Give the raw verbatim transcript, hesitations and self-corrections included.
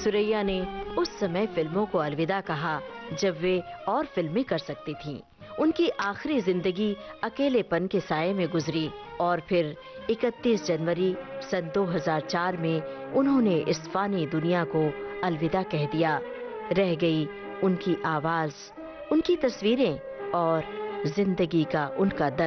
सुरैया ने उस समय फिल्मों को अलविदा कहा जब वे और फिल्में कर सकती थीं। उनकी आखिरी जिंदगी अकेलेपन के साए में गुजरी और फिर इकतीस जनवरी सन दो हज़ार चार में उन्होंने इस फानी दुनिया को अलविदा कह दिया। रह गई उनकी आवाज, उनकी तस्वीरें और जिंदगी का उनका दर्द।